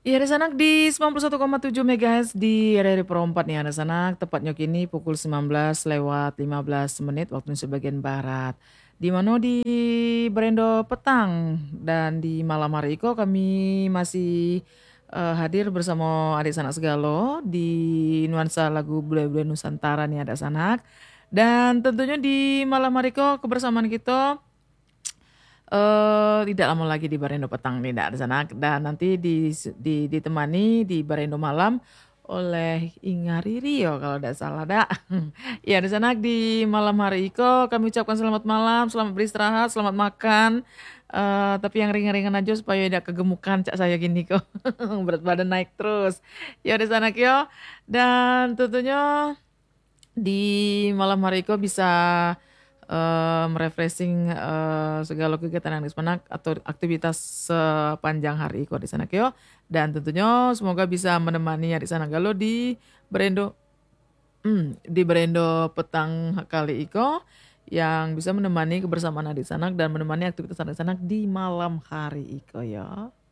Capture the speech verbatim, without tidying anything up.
Iya ada sanak di sembilan puluh satu koma tujuh MHz di R R I Perempat nih ada sanak, tepatnya kini pukul sembilan belas lewat lima belas menit waktu Indonesia bagian barat. Di mana di Berendo petang dan di malam hari iko kami masih eh, hadir bersama adik sanak segalo di nuansa lagu budaya-budaya Nusantara nih ada sanak. Dan tentunya di malam hari iko kebersamaan kita eh tidak lama lagi di Barendo petang tidak ada sana dan nanti di, di- ditemani di Barendo malam oleh Inga Ririo kalau tidak salah dak. Ya di sana di malam hari Iko kami ucapkan selamat malam, selamat beristirahat, selamat makan. Eh, tapi yang ringan-ringan aja supaya tidak kegemukan cak saya gini kok. Berat badan naik terus. Ya di sana Kyo. Dan tentunya di malam hari Iko bisa eh, merefreshing eh, segala kegiatan yang di sana atau aktivitas sepanjang hari Iko di sana Kyo. Dan tentunya semoga bisa menemani ya di sana Galo di Berendo hmm, di Berendo petang kali Iko yang bisa menemani kebersamaan adik sanak dan menemani aktivitas adik sanak di malam hari Iko ya.